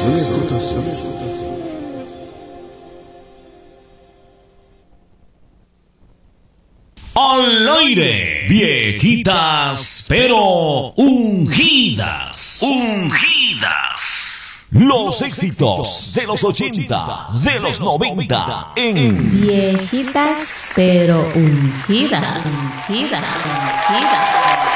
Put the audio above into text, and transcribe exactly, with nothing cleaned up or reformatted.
Rotaciones, rotaciones. Al aire, viejitas pero ungidas. Ungidas. Los éxitos de los ochenta, de los noventa, en Viejitas pero ungidas. Ungidas. Ungidas.